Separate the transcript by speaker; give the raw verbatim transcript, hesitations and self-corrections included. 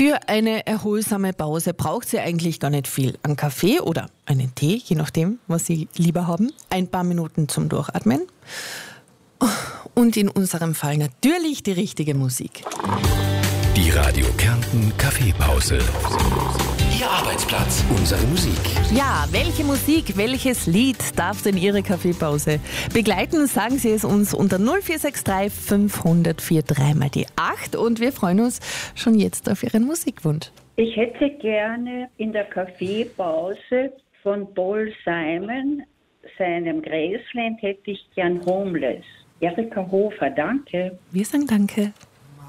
Speaker 1: Für eine erholsame Pause braucht sie eigentlich gar nicht viel. Einen Kaffee oder einen Tee, je nachdem, was Sie lieber haben. Ein paar Minuten zum Durchatmen. Und in unserem Fall natürlich die richtige Musik.
Speaker 2: Die Radio Kärnten Kaffeepause. Ihr Arbeitsplatz, unsere Musik.
Speaker 1: Ja, welche Musik, welches Lied darf denn Ihre Kaffeepause begleiten? Sagen Sie es uns unter null vier sechs drei fünf null null vier drei mal die acht und wir freuen uns schon jetzt auf Ihren Musikwunsch.
Speaker 3: Ich hätte gerne in der Kaffeepause von Paul Simon, seinem Graceland, hätte ich gern Homeless. Erika Hofer, danke.
Speaker 1: Wir sagen danke.